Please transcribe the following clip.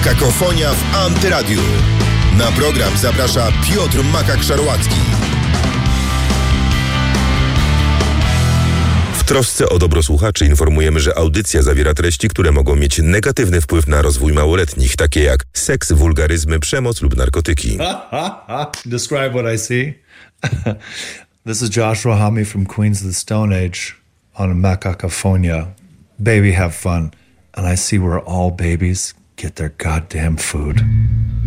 Kakofonia w Antyradiu. Na program zaprasza Piotr Makak-Szarłacki. W trosce o dobro słuchaczy informujemy, że audycja zawiera treści, które mogą mieć negatywny wpływ na rozwój małoletnich, takie jak seks, wulgaryzmy, przemoc lub narkotyki. Describe what I see. This is Joshua Homme from Queens of the Stone Age on Makakaphonia. Baby, have fun. And I see where all babies get their goddamn food.